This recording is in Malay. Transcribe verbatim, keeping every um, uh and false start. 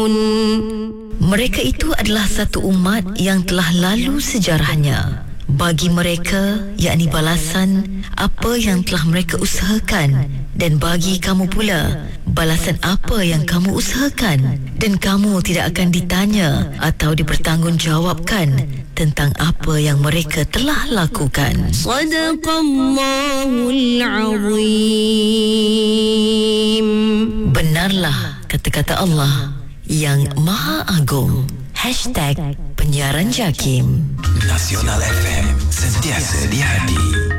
Mereka itu adalah satu umat yang telah lalu sejarahnya. Bagi mereka, yakni balasan apa yang telah mereka usahakan, dan bagi kamu pula balasan apa yang kamu usahakan, dan kamu tidak akan ditanya atau dipertanggungjawabkan tentang apa yang mereka telah lakukan. Sadaqallahul Azim. Benarlah kata-kata Allah yang Maha Agung. Hashtag Penyiaran Jakim. Nasional F M, sentiasa di hati.